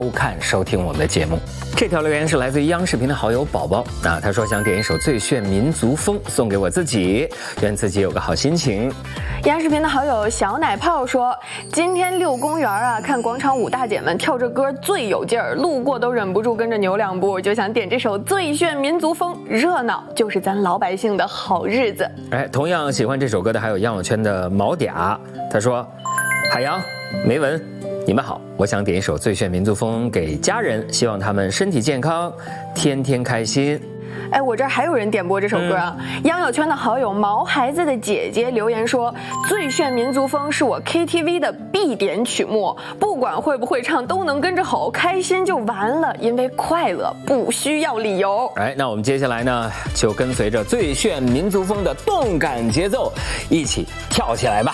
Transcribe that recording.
看收听我们的节目。这条留言是来自于央视频的好友宝宝啊，他说想点一首《最炫民族风》送给我自己，愿自己有个好心情。 央视频的好友小奶泡说，今天遛公园啊，看广场舞大姐们跳着歌最有劲儿，路过都忍不住跟着扭两步，就想点这首《最炫民族风》，热闹就是咱老百姓的好日子。 同样喜欢这首歌的还有养老圈的毛嗲，他说海洋梅文你们好，我想点一首《最炫民族风》给家人，希望他们身体健康，天天开心。 我这儿还有人点播这首歌啊！养老圈的好友毛孩子的姐姐留言说，《最炫民族风》是我 KTV 的必点曲目，不管会不会唱都能跟着吼，开心就完了，因为快乐不需要理由。 那我们接下来呢，就跟随着《最炫民族风》的动感节奏，一起跳起来吧！